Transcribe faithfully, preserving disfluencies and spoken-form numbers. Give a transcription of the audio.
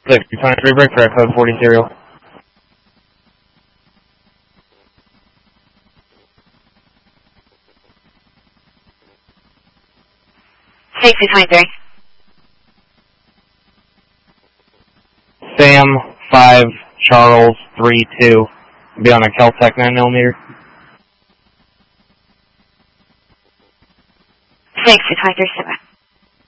six two twenty-three, break for code forty serial. six two twenty-three. Sam five Charles three two. Be on a Keltec nine millimeter. six two twenty-three, sit back.